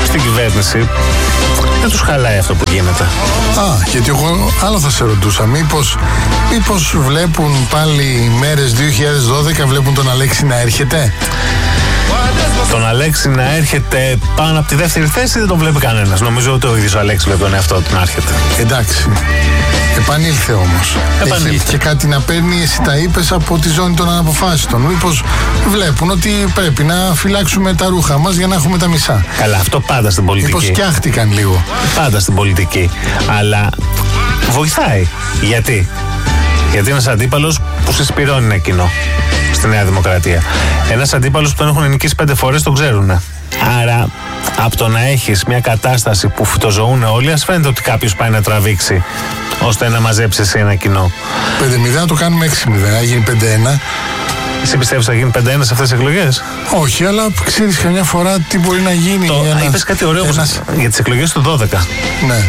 στην κυβέρνηση δεν τους χαλάει αυτό που γίνεται. Γιατί εγώ άλλο θα σε ρωτούσα. Μήπως βλέπουν πάλι μέρες 2012, βλέπουν τον Αλέξη να έρχεται. Τον Αλέξη να έρχεται πάνω από τη δεύτερη θέση δεν τον βλέπει κανένας. Νομίζω ότι ο ίδιος ο Αλέξης βλέπει τον εαυτό του να έρχεται. Εντάξει. Επανήλθε όμως. Έχει και κάτι να παίρνει, εσύ τα είπες, από τη ζώνη των αναποφάσιστων. Μήπως βλέπουν ότι πρέπει να φυλάξουμε τα ρούχα μας για να έχουμε τα μισά. Καλά, αυτό πάντα στην πολιτική. Μήπως φτιάχτηκαν λίγο. Πάντα στην πολιτική. Αλλά βοηθάει. Γιατί είναι ένας αντίπαλος που συσπηρώνει ένα κοινό στη Νέα Δημοκρατία. Ένας αντίπαλος που τον έχουν νικήσει 5 φορές, τον ξέρουνε. Άρα, από το να έχεις μια κατάσταση που φυτοζωούν όλοι, ας φαίνεται ότι κάποιος πάει να τραβήξει ώστε να μαζέψει εσύ ένα κοινό. 5-0 να το κάνουμε 6-0, να γίνει 5-1. Εσύ πιστεύεις θα γίνει 5-1 σε αυτές τις εκλογές? Όχι, αλλά ξέρεις καμιά φορά τι μπορεί να γίνει. Είπες κάτι ωραίο για τις εκλογές του 12. Ναι.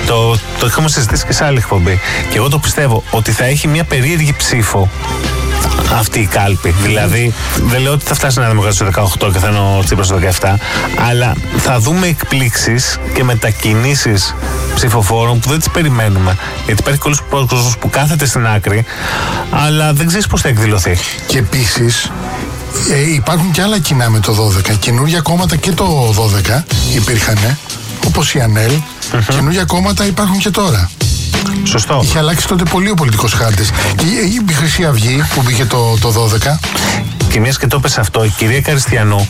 Το είχαμε συζητήσει και σε άλλη εκπομπή. Και εγώ το πιστεύω ότι θα έχει μια περίεργη ψήφο αυτή η κάλπη. Δηλαδή, δεν λέω ότι θα φτάσει ένα Δημοκρατία στο 18 και θα είναι ο Τσίπρας στο 17, αλλά θα δούμε εκπλήξεις και μετακινήσεις ψηφοφόρων που δεν τις περιμένουμε. Γιατί υπάρχει κόσμος που κάθεται στην άκρη, αλλά δεν ξέρεις πώς θα εκδηλωθεί. Και επίσης, υπάρχουν και άλλα κοινά με το 12. Καινούργια κόμματα και το 12 υπήρχαν, όπως η ΑΝΕΛ. Καινούργια κόμματα υπάρχουν και τώρα. Σωστό. Είχε αλλάξει τότε πολύ ο πολιτικός χάρτης. Και η Χρυσή Αυγή που μπήκε το 12. Και μιας και το έπεσε αυτό, η κυρία Καριστιανού.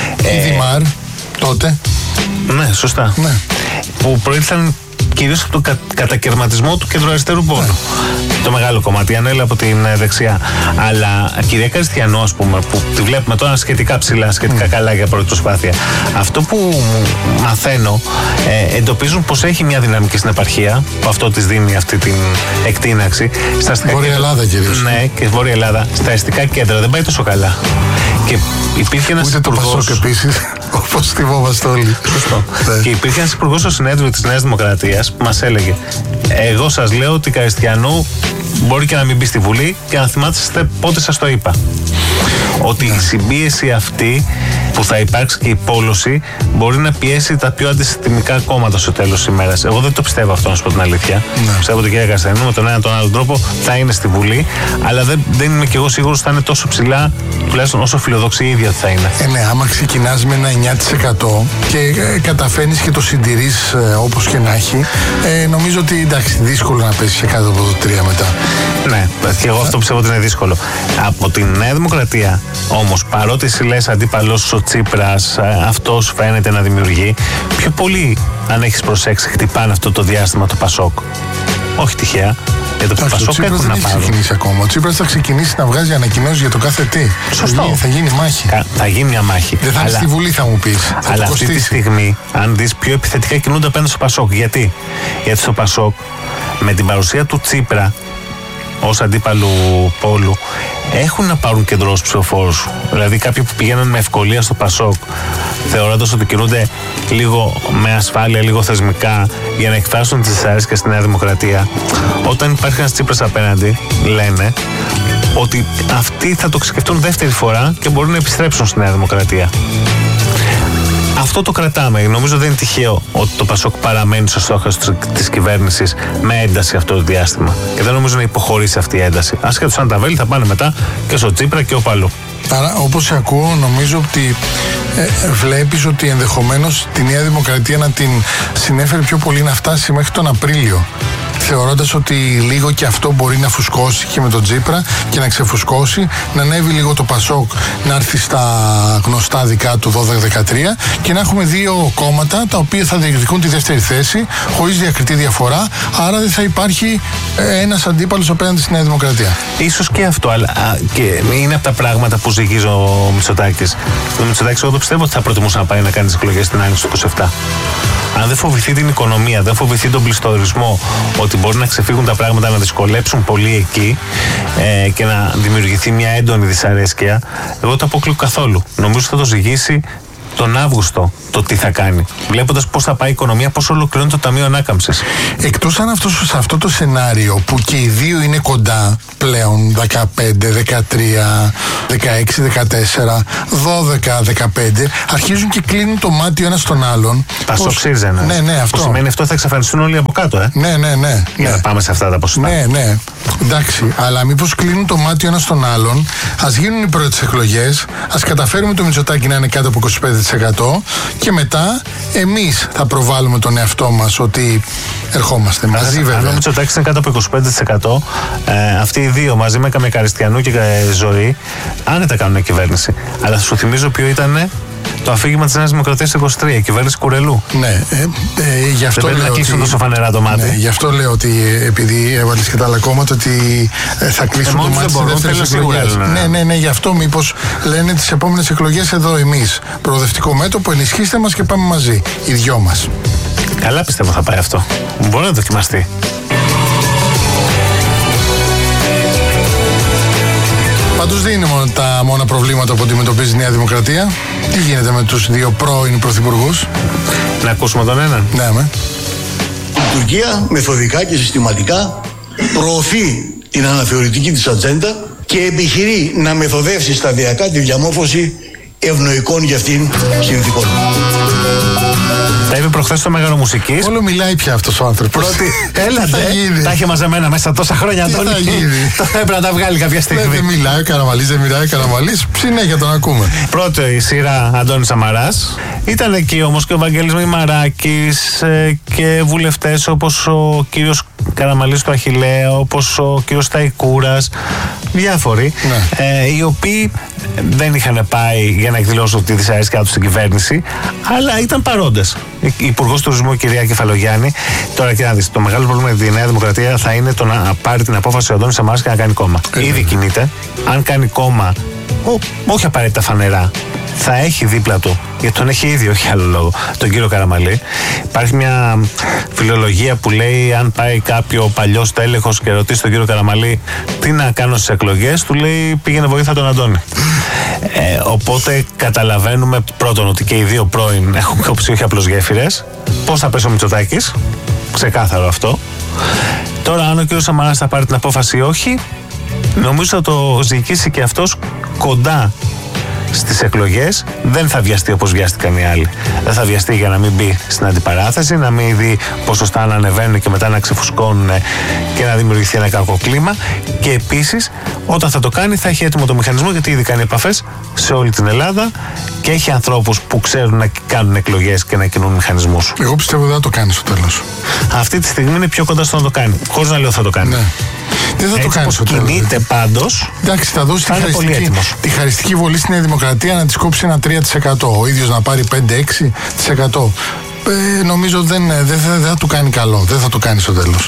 Η Δημάρ τότε. Ναι, σωστά. Ναι. Που προήλθαν κυρίως από τον κατακαιρματισμό του κεντροαριστερού πόρου. Ναι. Το μεγάλο κομμάτι, ανέλα από την δεξιά. Αλλά η κυρία Καριστιανού, ας πούμε, που τη βλέπουμε τώρα σχετικά ψηλά, σχετικά καλά για πρώτη προσπάθεια. Αυτό που μαθαίνω, εντοπίζουν πως έχει μια δυναμική στην επαρχία, που αυτό της δίνει αυτή την εκτείναξη. Βόρεια Ελλάδα κυρίως. Ναι, και Βόρεια Ελλάδα. Στα αστικά κέντρα δεν πάει τόσο καλά. Και υπήρχε ένας υπουργός. Ούτε το Πασόκ επίσης, όπως θυμόμαστε όλοι. Σωστό. Και υπήρχε ένας υπουργός στο συνέδριο της Νέας Δημοκρατίας που μας έλεγε: εγώ σας λέω ότι η Καριστιανού μπορεί και να μην μπει στη Βουλή και να θυμάστε πότε σας το είπα. Ότι η συμπίεση αυτή που θα υπάρξει και η πόλωση μπορεί να πιέσει τα πιο αντισυστημικά κόμματα στο τέλος της ημέρας. Εγώ δεν το πιστεύω αυτό, να σου πω την αλήθεια. Πιστεύω ότι η κυρία Καριστιανού με τον ένα ή τον άλλο τρόπο θα είναι στη Βουλή, αλλά δεν είμαι κι εγώ σίγουρος ότι θα είναι τόσο ψηλά, τουλάχιστον όσο φιλοδοξή η ίδια θα είναι. Ναι, άμα ξεκινάς με ένα 9% και καταφέρνεις και το συντηρείς όπως και να έχει, νομίζω ότι εντάξει, δύσκολο να πέσει και κάτω από το 3 μετά. Ναι, και εγώ αυτό πιστεύω ότι είναι δύσκολο. Από τη Νέα Δημοκρατία όμως, παρότι εσύ λες αντίπαλος ο Τσίπρας, αυτός φαίνεται να δημιουργεί, πιο πολύ, αν έχεις προσέξει, χτυπάνε αυτό το διάστημα το Πασόκ. Όχι τυχαία. Γιατί το Πασόκ έχουν να πάρουν. Δεν έχει ξεκινήσει ακόμα. Ο Τσίπρας θα ξεκινήσει να βγάζει ανακοινώσεις για το κάθε τι. Σωστό. Θα γίνει μάχη. Θα γίνει μια μάχη. Δεν θα είναι στη Βουλή, θα μου πεις. Αλλά αυτή τη στιγμή, αν δεις, πιο επιθετικά κινούνται απέναντι στο Πασόκ. Γιατί στο Πασόκ, με την παρουσία του Τσίπρα ως αντίπαλου πόλου, έχουν να πάρουν κεντρό ως ψηφοφόρους. Δηλαδή κάποιοι που πηγαίνουν με ευκολία στο Πασόκ, θεωρώντας ότι κινούνται λίγο με ασφάλεια, λίγο θεσμικά, για να εκφράσουν τις δυσαρέσκειες στη Νέα Δημοκρατία, όταν υπάρχει ένας Τσίπρας απέναντι, λένε ότι αυτοί θα το σκεφτούν δεύτερη φορά και μπορούν να επιστρέψουν στη Νέα Δημοκρατία. Αυτό το κρατάμε. Νομίζω δεν είναι τυχαίο ότι το Πασόκ παραμένει στο στόχο της κυβέρνησης με ένταση αυτό το διάστημα. Και δεν νομίζω να υποχωρήσει αυτή η ένταση. Ασχέτως αν τα βέλη θα πάνε μετά και στο Τσίπρα και όπου αλλού. Άρα, όπως σε ακούω, νομίζω ότι βλέπεις ότι ενδεχομένως τη Νέα Δημοκρατία να την συνέφερε πιο πολύ να φτάσει μέχρι τον Απρίλιο. Θεωρώντας ότι λίγο και αυτό μπορεί να φουσκώσει και με τον Τσίπρα και να ξεφουσκώσει, να ανέβει λίγο το Πασόκ, να έρθει στα γνωστά δικά του 12-13 και να έχουμε δύο κόμματα τα οποία θα διεκδικούν τη δεύτερη θέση χωρίς διακριτή διαφορά, άρα δεν θα υπάρχει ένας αντίπαλος απέναντι στη Νέα Δημοκρατία. Ίσως και αυτό, αλλά και είναι από τα πράγματα που ζυγίζει ο Μητσοτάκης. Ο Μητσοτάκης, εγώ το πιστεύω ότι θα προτιμούσε να πάει να κάνει τις εκλογές στην άνοιξη του 27. Αν δεν φοβηθεί την οικονομία, δεν φοβηθεί τον πληστορισμό, ότι μπορεί να ξεφύγουν τα πράγματα, να δυσκολέψουν πολύ εκεί και να δημιουργηθεί μια έντονη δυσαρέσκεια, εγώ το αποκλείω καθόλου. Νομίζω θα το ζυγίσει τον Αύγουστο το τι θα κάνει. Βλέποντας πώς θα πάει η οικονομία, πώς ολοκληρώνει το Ταμείο Ανάκαμψης. Εκτός αν σε αυτό το σενάριο που και οι δύο είναι κοντά πλέον, 15, 13, 16, 14, 12, 15, αρχίζουν και κλείνουν το μάτι ο ένας στον άλλον. Πασοξίζενα. Ναι, αυτό. Που σημαίνει αυτό θα εξαφανιστούν όλοι από κάτω, Ναι. Για να πάμε σε αυτά τα ποσοστά. Ναι. Εντάξει, αλλά μήπως κλείνουν το μάτι ο ένας στον άλλον, ας γίνουν οι πρώτες εκλογές, ας καταφέρουμε το Μητσοτάκη να είναι κάτω από 25% και μετά εμείς θα προβάλλουμε τον εαυτό μας ότι ερχόμαστε μαζί, βέβαια. Αν ο Μητσοτάκης είναι κάτω από 25%, αυτοί οι δύο μαζί με Καμεκαριστιανού και Ζωή άνετα κάνουν κυβέρνηση. Αλλά σου θυμίζω ποιο ήταν το αφήγημα της Νέας Δημοκρατίας 23, η κυβέρνηση Κουρελού. Ναι, γι' αυτό δεν λέω να κλείσουν τόσο φανερά το μάτι. Ναι, γι' αυτό λέω ότι επειδή έβαλες και τα άλλα κόμματα ότι θα κλείσουν το μάτι στις δεύτερες εκλογές. Ναι, γι' αυτό μήπως λένε τις επόμενες εκλογές εδώ εμείς. Προοδευτικό μέτωπο, ενισχύστε μας και πάμε μαζί. Οι δυο μας. Καλά πιστεύω θα πάει αυτό. Μπορεί να δοκιμαστεί. Πάντως δεν είναι τα μόνα προβλήματα που αντιμετωπίζει η Νέα Δημοκρατία. Τι γίνεται με τους δύο πρώην πρωθυπουργούς? Να ακούσουμε τον έναν. Ναι, Η Τουρκία μεθοδικά και συστηματικά προωθεί την αναθεωρητική της ατζέντα και επιχειρεί να μεθοδεύσει σταδιακά τη διαμόρφωση ευνοϊκών για αυτήν συνθήκων. Τα είπε προχθές στο Μέγαρο Μουσικής. Όλο μιλάει πια αυτός ο άνθρωπος. Έλατε, τα είχε μαζεμένα μέσα τόσα χρόνια. Τι θα γίνει? Το έπρεπε να τα βγάλει κάποια στιγμή. Δεν μιλάει ο Καραμαλής, δεν μιλάει ο Καραμαλής. Συνέχεια τον ακούμε. Πρώτο η σειρά Αντώνης Σαμαράς. Ήταν εκεί όμως και ο Βαγγέλης Μημαράκης και βουλευτές όπως ο κύριος Καραμαλής του Αχιλλέα, όπως ο κύριος Σταϊκούρας, διάφοροι, οι οποίοι δεν είχαν πάει για να εκδηλώσουν τη δυσαρέσκειά τους στην κυβέρνηση, αλλά ήταν παρόντες. Η Υπουργός Τουρισμού, η κυρία Κεφαλογιάννη. Τώρα και να δεις, το μεγάλο πρόβλημα για τη Νέα Δημοκρατία θα είναι το να πάρει την απόφαση ο Αντώνης Σαμαράς και να κάνει κόμμα. Ήδη κινείται. Αν κάνει κόμμα, όχι απαραίτητα φανερά, θα έχει δίπλα του, γιατί τον έχει ήδη, όχι άλλο λόγο, τον κύριο Καραμαλή. Υπάρχει μια φιλολογία που λέει: αν πάει κάποιο παλιό τέλεχος και ρωτήσει τον κύριο Καραμαλή τι να κάνω στις εκλογές, του λέει: πήγαινε βοήθα τον Αντώνη. Οπότε καταλαβαίνουμε πρώτον ότι και οι δύο πρώην έχουν κόψει όχι απλώς γέφυρες. Πώς θα πέσει ο Μητσοτάκης, ξεκάθαρο αυτό. Τώρα, αν ο κύριος Σαμαράς θα πάρει την απόφαση ή όχι, νομίζω θα το ζυγίσει και αυτός κοντά στις εκλογές. Δεν θα βιαστεί όπως βιάστηκαν οι άλλοι. Δεν θα βιαστεί για να μην μπει στην αντιπαράθεση, να μην δει ποσοστά να ανεβαίνουν και μετά να ξεφουσκώνουν και να δημιουργηθεί ένα κακό κλίμα. Και επίσης, όταν θα το κάνει, θα έχει έτοιμο το μηχανισμό, γιατί ήδη κάνει επαφές σε όλη την Ελλάδα και έχει ανθρώπους που ξέρουν να κάνουν εκλογές και να κινούν μηχανισμούς. Εγώ πιστεύω δεν θα το κάνει στο τέλος. Αυτή τη στιγμή είναι πιο κοντά στο να το κάνει. Χωρίς να λέω θα το κάνει. Ναι. Δεν θα το κάνει στο τέλος. Κινείται πάντως. Εντάξει, θα δώσει τη χαριστική βολή στη Νέα Δημοκρατία να της κόψει ένα 3%. Ο ίδιος να πάρει 5-6%. Νομίζω δεν θα του κάνει καλό. Δεν θα το κάνει στο τέλος.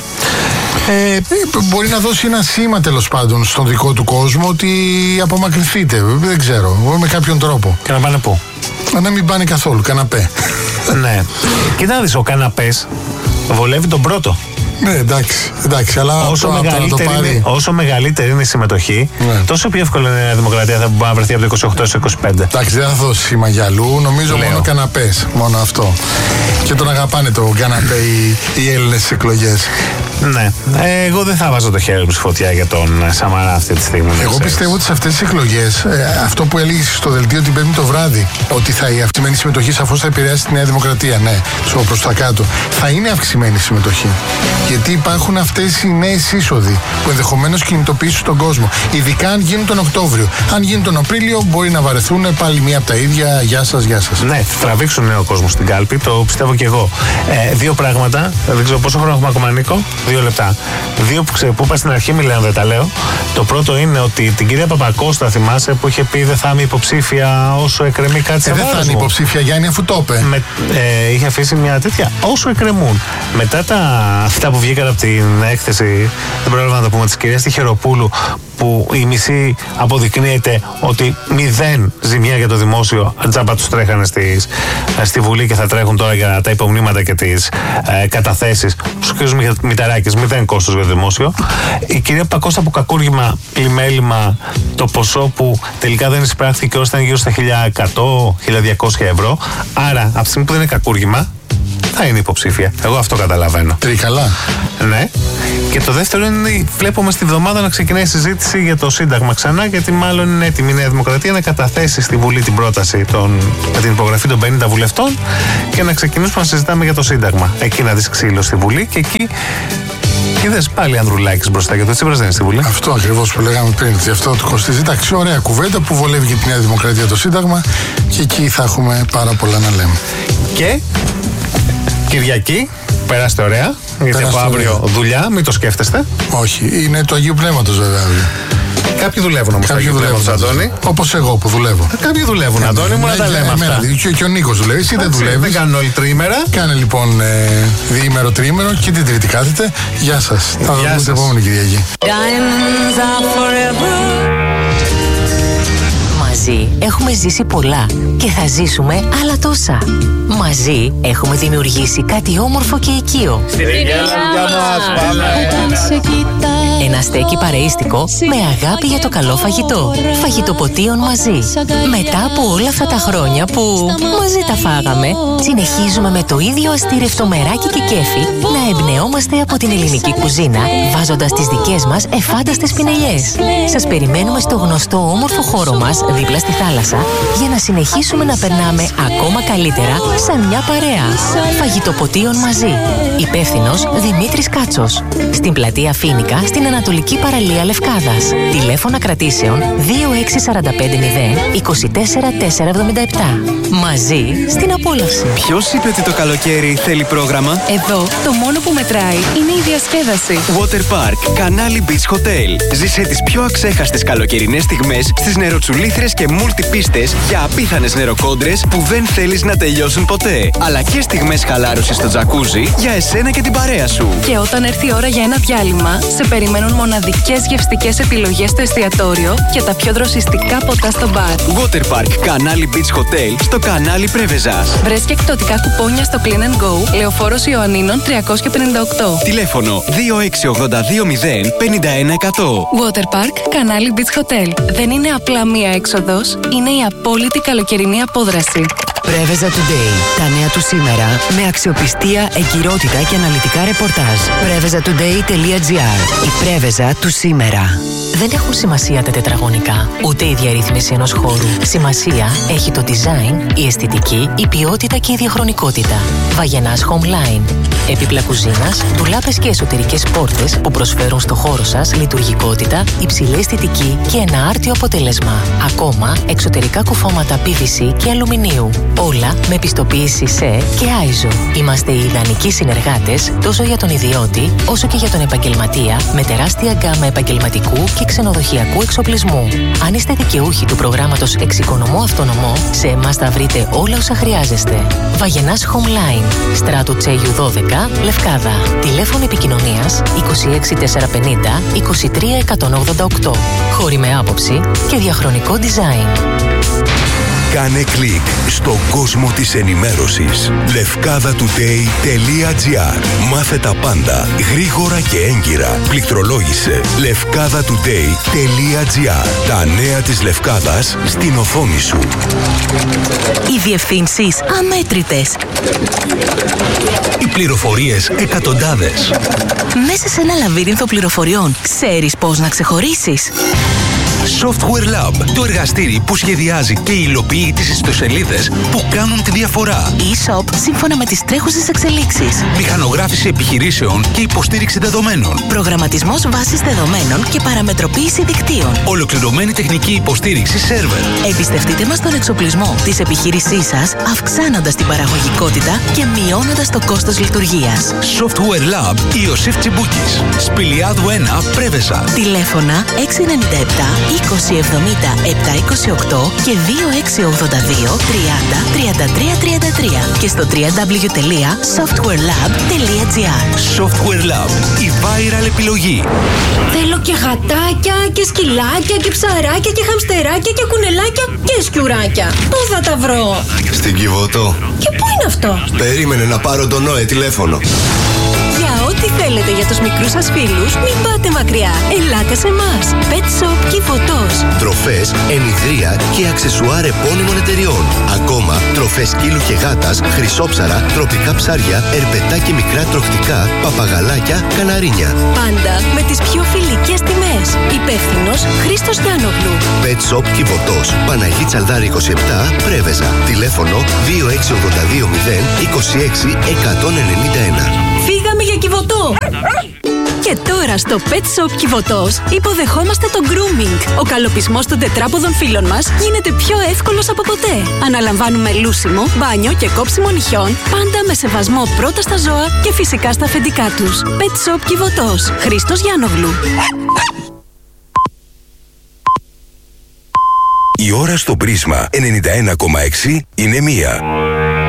Μπορεί να δώσει ένα σήμα τέλος πάντων στον δικό του κόσμο ότι απομακρυνθείτε. Δεν ξέρω, με κάποιον τρόπο. Και να πάνε πού? Να μην πάνε καθόλου, καναπέ. Ναι. Κοίτα να δεις, ο καναπές βολεύει τον πρώτο. Ναι, εντάξει, αλλά όσο μεγαλύτερη είναι η συμμετοχή, τόσο πιο εύκολο είναι η Δημοκρατία θα μπορεί να βρεθεί από το 28 στο 25. Εντάξει, δεν θα δώσει σήμα για αλλού, νομίζω μόνο καναπές, μόνο αυτό. Και τον αγαπάνε το καναπέ οι Έλληνες στις εκλογές. Ναι, εγώ δεν θα βάζω το χέρι μου στη φωτιά για τον Σαμαρά αυτή τη στιγμή. Εγώ πιστεύω ότι σε αυτές τις εκλογές, αυτό που έλεγε στο δελτίο την Πέμπτη το βράδυ, ότι η αυξημένη συμμετοχή σαφώς θα επηρεάσει τη Νέα Δημοκρατία. Ναι, προς τα κάτω. Θα είναι αυξημένη συμμετοχή. Γιατί υπάρχουν αυτές οι νέες είσοδοι που ενδεχομένως κινητοποιήσουν τον κόσμο. Ειδικά αν γίνουν τον Οκτώβριο. Αν γίνουν τον Απρίλιο, μπορεί να βαρεθούν πάλι μία από τα ίδια. Γεια σας, γεια σας. Ναι, θα τραβήξουν νέο κόσμο στην κάλπη, το πιστεύω κι εγώ. Δύο πράγματα. Δεν ξέρω πόσο χρόνο έχουμε ακόμα, Νίκο. 2 λεπτά. Δύο που είπα στην αρχή, μιλάω, δεν τα λέω. Το πρώτο είναι ότι την κυρία Παπακώστα, θυμάσαι, που είχε πει δεν θα είμαι υποψήφια όσο εκκρεμεί κάτι σε βάρος μου. Δεν θα είναι υποψήφια, Γιάννη, αφού το είπε. Είχε αφήσει μια τέτοια όσο εκκρεμούν. Μετά αυτά που βγήκαν από την έκθεση, δεν πρόλαβα να το πούμε, της κυρίας Τυχεροπούλου, που η μισή αποδεικνύεται ότι 0 ζημιά για το δημόσιο, τζάμπα τους τρέχανε στη Βουλή και θα τρέχουν τώρα για τα υπομνήματα και τις καταθέσεις στους κ. Μηταράκης, 0 κόστος για το δημόσιο. Η κυρία Πακώστα από κακούργημα, πλημέλημα, το ποσό που τελικά δεν εισπράχθηκε ώστε ήταν γύρω στα 1.100-1.200 ευρώ. Άρα, από τη στιγμή που δεν είναι κακούργημα, θα είναι υποψήφια. Εγώ αυτό καταλαβαίνω. Τρικαλά. Ναι. Και το δεύτερο είναι, βλέπουμε στη βδομάδα να ξεκινάει η συζήτηση για το Σύνταγμα ξανά, γιατί μάλλον είναι έτοιμη η Νέα Δημοκρατία να καταθέσει στη Βουλή την πρόταση με την υπογραφή των 50 βουλευτών και να ξεκινήσουμε να συζητάμε για το Σύνταγμα. Εκεί να δεις ξύλο στη Βουλή και εκεί. Είδες πάλι Ανδρουλάκης μπροστά, γιατί ο Τσίπρας δεν είναι στη Βουλή. Αυτό ακριβώς που λέγαμε πριν, ότι αυτό το κοστίζει. Εντάξει, ωραία κουβέντα που βολεύει και τη Νέα Δημοκρατία το Σύνταγμα και εκεί θα έχουμε πάρα πολλά να λέμε. Και Κυριακή, περάστε ωραία. Γιατί από αύριο δουλειά, μην το σκέφτεστε. Όχι, είναι του Αγίου Πνεύματος βέβαια. Κάποιοι δουλεύουν όμως. Κάποιοι δουλεύουν, Αντώνη. Όπως εγώ που δουλεύω. Κάποιοι δουλεύουν, Αντώνη, μου να τα λέμε αυτά. Και ο Νίκος δουλεύει, εσύ δεν δουλεύεις. Δεν κάνουν όλοι τριήμερα. Κάνε λοιπόν διήμερο, τριήμερο και την Τρίτη κάθετε. Γεια σας. Θα δούμε την επόμενη Κυριακή. Μαζί έχουμε ζήσει πολλά και θα ζήσουμε άλλα τόσα. Μαζί έχουμε δημιουργήσει κάτι όμορφο και οικείο. Στην Αγγέλα μας πάμε. Ένα στέκι παρεΐστικο με αγάπη για το καλό φαγητό. Φαγητοποτίων μαζί. Μετά από όλα αυτά τα χρόνια που μαζί τα φάγαμε, συνεχίζουμε με το ίδιο αστήρευτο μεράκι και κέφι να εμπνεόμαστε από την ελληνική κουζίνα, βάζοντας τις δικές μας εφάνταστες πινελιές. Σας περιμένουμε στο γνωστό όμορφο χώρο μας δίπλα στη θάλασσα για να συνεχίσουμε να περνάμε ακόμα καλύτερα σαν μια παρέα. Φαγητοποτίων μαζί. Υπεύθυνος Δημήτρης Κάτσος. Στην πλατεία Φοίνικα, στην Ανατολική Παραλία Λευκάδας. Τηλέφωνα κρατήσεων 26455-24477. Μαζί στην απόλαυση. Ποιος είπε ότι το καλοκαίρι θέλει πρόγραμμα? Εδώ το μόνο που μετράει είναι η διασκέδαση. Water Park, Canali Beach Hotel. Ζήσε τις πιο αξέχαστες καλοκαιρινές στιγμές στις νεροτσουλήθρες και μουλτιπίστες για απίθανες νεροκόντρες που δεν θέλεις να τελειώσουν ποτέ. Αλλά και στιγμές χαλάρωσης στο τζακούζι για εσένα και την παρέα σου. Και όταν έρθει η ώρα για ένα διάλειμμα, σε περιμένουν μοναδικές γευστικές επιλογές στο εστιατόριο και τα πιο δροσιστικά ποτά στο μπαρ. Water Park, Canali Beach Hotel, στο κανάλι Πρέβεζας. Βρες και εκπτωτικά κουπόνια στο Clean & Go, Λεωφόρος Ιωαννίνων 358. Τηλέφωνο 26820 51100. Water Park, Canali Beach Hotel. Δεν είναι απλά μία έξοδος, είναι η απόλυτη καλοκαιρινή απόδραση. Πρέβεζα Today. Τα νέα του σήμερα με αξιοπιστία, εγκυρότητα και αναλυτικά ρεπορτάζ. Preveza-today.gr. Η Πρέβεζα του σήμερα. Δεν έχουν σημασία τα τετραγωνικά, ούτε η διαρρύθμιση ενός χώρου. Σημασία έχει το design, η αισθητική, η ποιότητα και η διαχρονικότητα. Βαγενάς Homeline. Έπιπλα κουζίνας, ντουλάπες και εσωτερικές πόρτες που προσφέρουν στο χώρο σας λειτουργικότητα, υψηλή αισθητική και ένα άρτιο αποτέλεσμα. Ακόμα, εξωτερικά κουφώματα PVC και αλουμινίου. Όλα με πιστοποίηση ΣΕ και ISO. Είμαστε οι ιδανικοί συνεργάτες τόσο για τον ιδιώτη όσο και για τον επαγγελματία, με τεράστια γκάμα επαγγελματικού και ξενοδοχειακού εξοπλισμού. Αν είστε δικαιούχοι του προγράμματος Εξοικονομώ Αυτονομώ, σε εμάς θα βρείτε όλα όσα χρειάζεστε. Βαγενάς Homeline. Στράτου Τσέγιου 12, Λευκάδα. Τηλέφωνο επικοινωνίας 26450 23188. Χώροι με άποψη και διαχρονικό design. Κάνε κλικ στον κόσμο της ενημέρωσης. Levkadatoday.gr. Μάθε τα πάντα γρήγορα και έγκυρα. Πληκτρολόγησε Levkadatoday.gr. Τα νέα της Λευκάδας στην οθόνη σου. Οι διευθύνσεις αμέτρητες. Οι πληροφορίες εκατοντάδες. Μέσα σε ένα λαβύρινθο πληροφοριών, ξέρεις πώς να ξεχωρίσεις? Software Lab, το εργαστήρι που σχεδιάζει και υλοποιεί τις ιστοσελίδες που κάνουν τη διαφορά. E-shop σύμφωνα με τις τρέχουσες εξελίξεις. Μηχανογράφηση επιχειρήσεων και υποστήριξη δεδομένων. Προγραμματισμός βάσης δεδομένων και παραμετροποίηση δικτύων. Ολοκληρωμένη τεχνική υποστήριξη σερβερ. Εμπιστευτείτε μας τον εξοπλισμό της επιχείρησής σας, αυξάνοντας την παραγωγικότητα και μειώνοντας το κόστος λειτουργίας. Software Lab Ιωσήφ Τσιμπούκης. Σπηλιάδου 1, Πρέβεζα. Τηλέφωνα 697 και 2682 30 33 33 και στο www.softwarelab.gr. Software Lab, η viral επιλογή. Θέλω και γατάκια και σκυλάκια και ψαράκια και χαμστεράκια και κουνελάκια και σκιουράκια. Πού θα τα βρω? Στην Κιβωτό. Και πού είναι αυτό? Περίμενε να πάρω τον Νόε τηλέφωνο. Για ό,τι θέλετε για τους μικρούς σας φίλους, μην πάτε μακριά. Ελάτε σε εμάς. Pet Shop Κιβωτός. Τροφές, ενιδρία και αξεσουάρ επώνυμων εταιριών. Ακόμα τροφές σκύλου και γάτας, χρυσόψαρα, τροπικά ψάρια, ερπετά και μικρά τροχτικά, παπαγαλάκια, καναρίνια. Πάντα με τις πιο φιλικές τιμές. Υπεύθυνος Χρήστος Γιάννογλου. Pet Shop Κιβωτός. Παναγή Τσαλδάρη 27, Πρέβεζα. Τηλέφωνο 2682 026 191. Φύγαμε για Κιβωτό! Και τώρα στο Pet Shop Κιβωτός υποδεχόμαστε το grooming. Ο καλοπισμός των τετράποδων φύλων μας γίνεται πιο εύκολος από ποτέ. Αναλαμβάνουμε λούσιμο, μπάνιο και κόψιμο νυχιών, πάντα με σεβασμό πρώτα στα ζώα και φυσικά στα αφεντικά τους. Pet Shop Κιβωτός. Χρήστος Γιάννογλου. Η ώρα στο πρίσμα 91,6 είναι 1.